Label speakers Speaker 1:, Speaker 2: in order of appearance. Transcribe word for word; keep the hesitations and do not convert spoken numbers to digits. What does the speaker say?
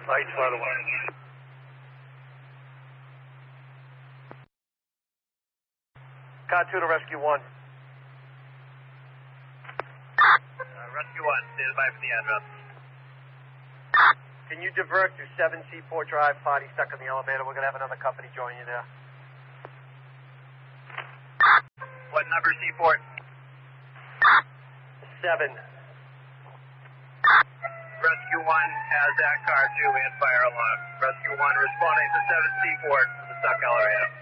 Speaker 1: Lights by the way.
Speaker 2: Car two to Rescue one.
Speaker 1: Uh, Rescue one, stand by for the address.
Speaker 2: Can you divert to seven Seaport Drive, party stuck in the elevator? We're going to have another company join you there.
Speaker 1: What number, Seaport?
Speaker 2: Seven.
Speaker 1: Rescue one has that car two and fire alarm. Rescue one responding to seven Seaport from the stuck elevator.